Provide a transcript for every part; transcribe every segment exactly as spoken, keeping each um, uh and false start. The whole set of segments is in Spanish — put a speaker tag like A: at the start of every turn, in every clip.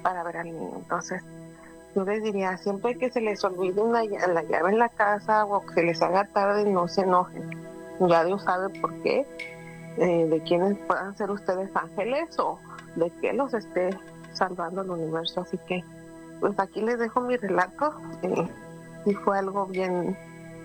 A: para ver al niño. Entonces, yo les diría, siempre que se les olvide una, la llave en la casa o que se les haga tarde, no se enojen. Ya Dios sabe por qué, eh, de quiénes puedan ser ustedes ángeles o de qué los esté salvando el universo. Así que, pues aquí les dejo mi relato. Eh, y fue algo bien,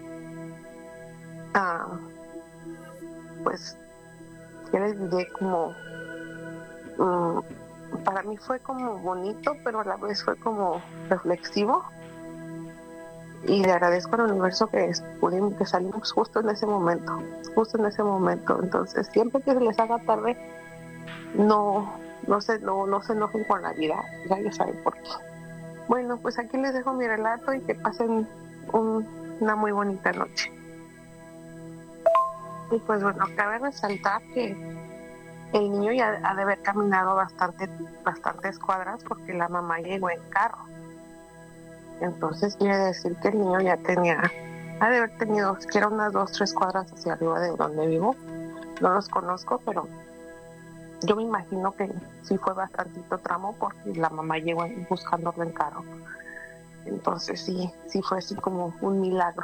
A: ah, pues, ¿qué les diré? Como, um, para mí fue como bonito, pero a la vez fue como reflexivo. Y le agradezco al universo que pudimos, que salimos justo en ese momento, justo en ese momento. Entonces, siempre que se les haga tarde, no, no se, no, no se enojen con la vida, ya ya saben por qué. Bueno, pues aquí les dejo mi relato y que pasen un, una muy bonita noche. Y pues bueno, cabe resaltar que el niño ya ha de haber caminado bastante, bastantes cuadras porque la mamá llegó en carro. Entonces quiere decir que el niño ya tenía, ha de haber tenido siquiera unas dos, tres cuadras hacia arriba de donde vivo. No los conozco, pero yo me imagino que sí fue bastantito tramo porque la mamá llegó buscándolo en carro. Entonces sí, sí fue así como un milagro.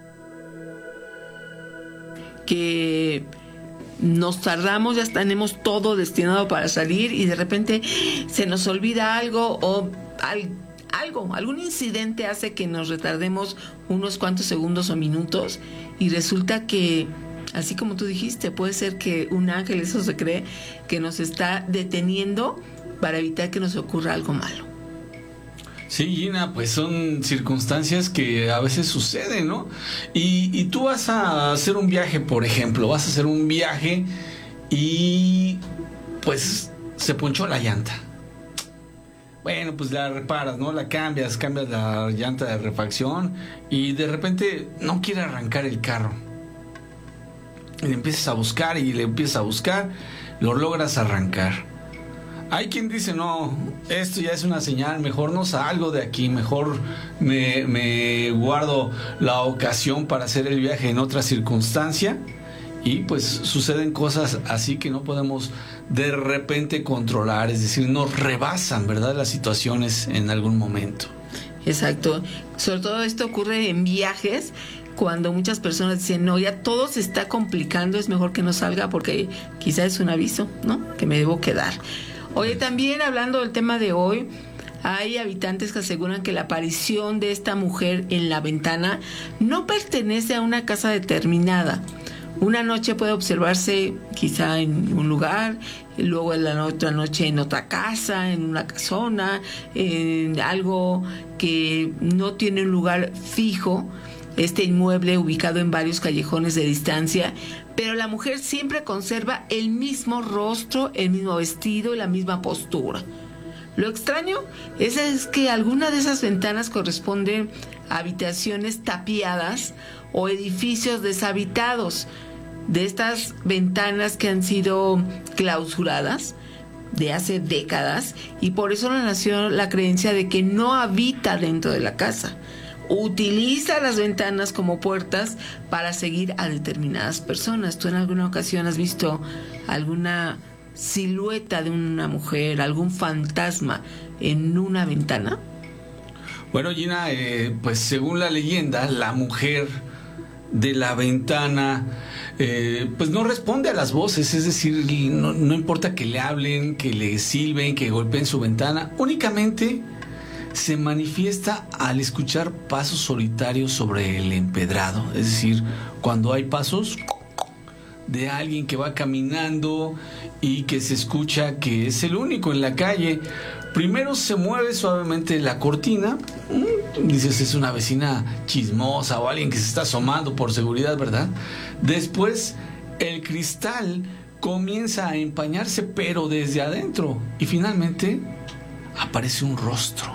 B: Que nos tardamos, ya tenemos todo destinado para salir y de repente se nos olvida algo o al, algo, algún incidente hace que nos retardemos unos cuantos segundos o minutos y resulta que, así como tú dijiste, puede ser que un ángel, eso se cree, que nos está deteniendo para evitar que nos ocurra algo malo.
C: Sí, Gina, pues son circunstancias que a veces suceden, ¿no? Y, y tú vas a hacer un viaje, por ejemplo, vas a hacer un viaje y pues se ponchó la llanta. Bueno, pues la reparas, ¿no? La cambias, cambias la llanta de refacción y de repente no quiere arrancar el carro. Y le empiezas a buscar y le empiezas a buscar, lo logras arrancar. Hay quien dice, no, esto ya es una señal, mejor no salgo de aquí, mejor me, me guardo la ocasión para hacer el viaje en otra circunstancia. Y pues suceden cosas así que no podemos de repente controlar, es decir, nos rebasan, ¿verdad?, las situaciones en algún momento.
B: Exacto, sobre todo esto ocurre en viajes, cuando muchas personas dicen, no, ya todo se está complicando, es mejor que no salga porque quizá es un aviso, ¿no?, que me debo quedar. Oye, también hablando del tema de hoy, hay habitantes que aseguran que la aparición de esta mujer en la ventana no pertenece a una casa determinada. Una noche puede observarse quizá en un lugar, luego en la otra noche en otra casa, en una casona, en algo que no tiene un lugar fijo, este inmueble ubicado en varios callejones de distancia, pero la mujer siempre conserva el mismo rostro, el mismo vestido y la misma postura. Lo extraño es, es que alguna de esas ventanas corresponden a habitaciones tapiadas o edificios deshabitados. De estas ventanas que han sido clausuradas de hace décadas, y por eso nació la creencia de que no habita dentro de la casa. Utiliza las ventanas como puertas para seguir a determinadas personas. ¿Tú en alguna ocasión has visto alguna silueta de una mujer, algún fantasma en una ventana?
C: Bueno, Gina, eh, pues según la leyenda, la mujer de la ventana eh, pues no responde a las voces, es decir, no, no importa que le hablen, que le silben, que golpeen su ventana, únicamente se manifiesta al escuchar pasos solitarios sobre el empedrado, es decir, cuando hay pasos de alguien que va caminando y que se escucha que es el único en la calle. Primero se mueve suavemente la cortina, dices, es una vecina chismosa o alguien que se está asomando por seguridad, ¿verdad? Después el cristal comienza a empañarse, pero desde adentro, y finalmente aparece un rostro,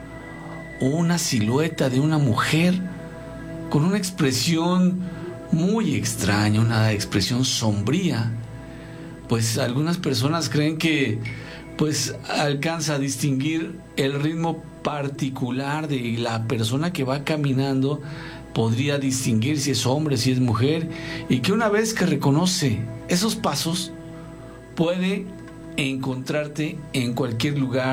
C: una silueta de una mujer con una expresión muy extraña, una expresión sombría. Pues algunas personas creen que pues alcanza a distinguir el ritmo particular de la persona que va caminando, podría distinguir si es hombre, si es mujer, y que una vez que reconoce esos pasos puede encontrarte en cualquier lugar